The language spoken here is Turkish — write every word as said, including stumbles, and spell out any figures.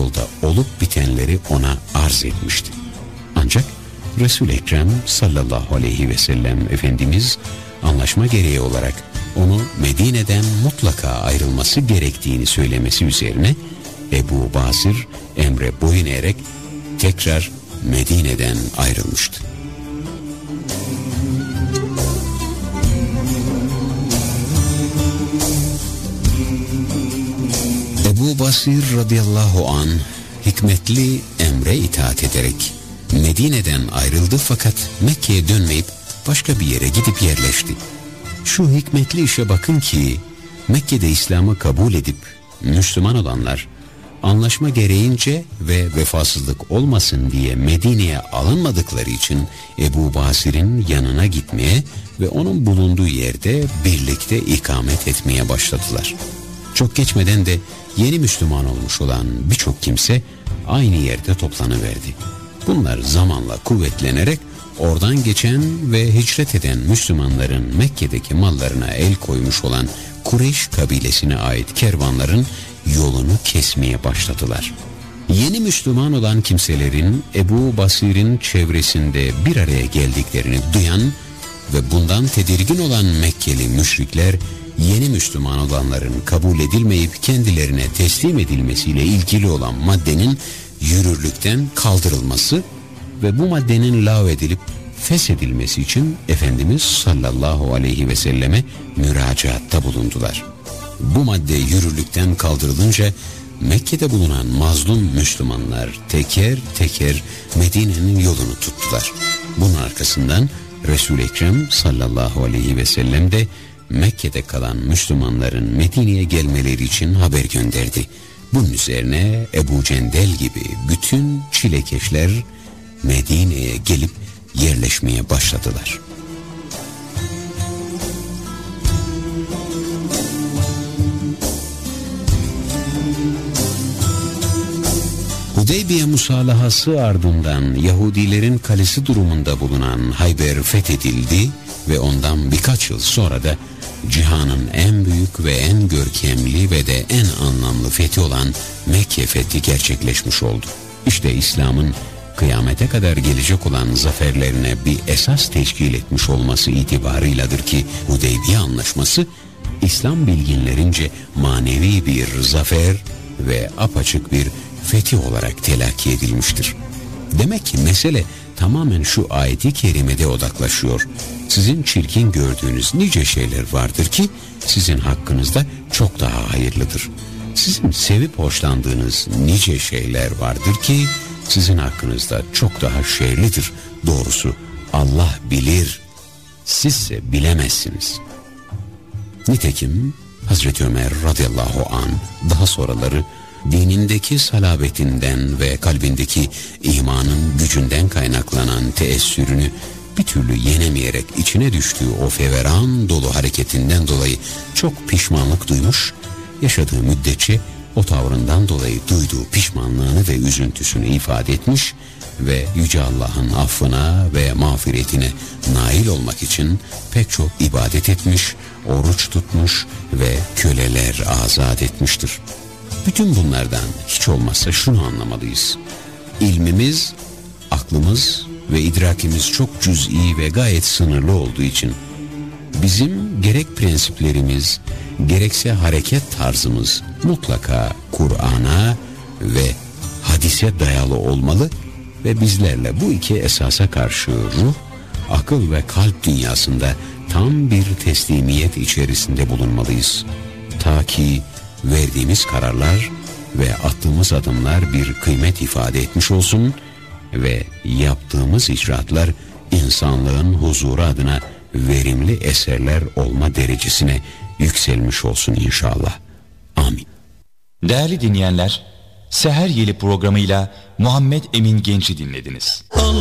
yolda olup bitenleri ona arz etmişti. Ancak Resul-i Ekrem sallallahu aleyhi ve sellem Efendimiz anlaşma gereği olarak onu Medine'den mutlaka ayrılması gerektiğini söylemesi üzerine Ebu Basir emre boyun eğerek tekrar Medine'den ayrılmıştı. Ebu Basir radıyallahu an hikmetli emre itaat ederek Medine'den ayrıldı fakat Mekke'ye dönmeyip başka bir yere gidip yerleşti. Şu hikmetli işe bakın ki Mekke'de İslam'ı kabul edip Müslüman olanlar anlaşma gereğince ve vefasızlık olmasın diye Medine'ye alınmadıkları için Ebu Basir'in yanına gitmeye ve onun bulunduğu yerde birlikte ikamet etmeye başladılar. Çok geçmeden de yeni Müslüman olmuş olan birçok kimse aynı yerde toplanıverdi. Bunlar zamanla kuvvetlenerek oradan geçen ve hicret eden Müslümanların Mekke'deki mallarına el koymuş olan Kureyş kabilesine ait kervanların yolunu kesmeye başladılar. Yeni Müslüman olan kimselerin Ebu Basir'in çevresinde bir araya geldiklerini duyan ve bundan tedirgin olan Mekkeli müşrikler yeni Müslüman olanların kabul edilmeyip kendilerine teslim edilmesiyle ilgili olan maddenin yürürlükten kaldırılması ve bu maddenin lağvedilip feshedilmesi için Efendimiz sallallahu aleyhi ve selleme müracaatta bulundular. Bu madde yürürlükten kaldırılınca Mekke'de bulunan mazlum Müslümanlar teker teker Medine'nin yolunu tuttular. Bunun arkasından Resul-i Ekrem sallallahu aleyhi ve sellem de Mekke'de kalan Müslümanların Medine'ye gelmeleri için haber gönderdi. Bunun üzerine Ebu Cendel gibi bütün çilekeşler Medine'ye gelip yerleşmeye başladılar. Hudeybiye musalahası ardından Yahudilerin kalesi durumunda bulunan Hayber fethedildi ve ondan birkaç yıl sonra da cihanın en büyük ve en görkemli ve de en anlamlı fethi olan Mekke fethi gerçekleşmiş oldu. İşte İslam'ın kıyamete kadar gelecek olan zaferlerine bir esas teşkil etmiş olması itibarıyladır ki Hudeybiye Anlaşması İslam bilginlerince manevi bir zafer ve apaçık bir fetih olarak telakki edilmiştir. Demek ki mesele tamamen şu ayeti kerimede odaklaşıyor. Sizin çirkin gördüğünüz nice şeyler vardır ki sizin hakkınızda çok daha hayırlıdır. Sizin sevip hoşlandığınız nice şeyler vardır ki sizin hakkınızda çok daha şerlidir. Doğrusu Allah bilir, sizse bilemezsiniz. Nitekim Hazreti Ömer radıyallahu anh daha sonraları dinindeki salabetinden ve kalbindeki imanın gücünden kaynaklanan teessürünü bir türlü yenemeyerek içine düştüğü o feveran dolu hareketinden dolayı çok pişmanlık duymuş, yaşadığı müddetçe o tavrından dolayı duyduğu pişmanlığını ve üzüntüsünü ifade etmiş ve Yüce Allah'ın affına ve mağfiretine nail olmak için pek çok ibadet etmiş, oruç tutmuş ve köleler azat etmiştir. Bütün bunlardan hiç olmazsa şunu anlamalıyız. İlmimiz, aklımız ve idrakimiz çok cüz'i ve gayet sınırlı olduğu için bizim gerek prensiplerimiz, gerekse hareket tarzımız mutlaka Kur'an'a ve hadise dayalı olmalı ve bizlerle bu iki esasa karşı ruh, akıl ve kalp dünyasında tam bir teslimiyet içerisinde bulunmalıyız. Ta ki verdiğimiz kararlar ve attığımız adımlar bir kıymet ifade etmiş olsun ve yaptığımız icraatlar insanlığın huzuru adına verimli eserler olma derecesine yükselmiş olsun inşallah. Amin. Değerli dinleyenler, Seher Yeli programıyla Muhammed Emin Genç'i dinlediniz.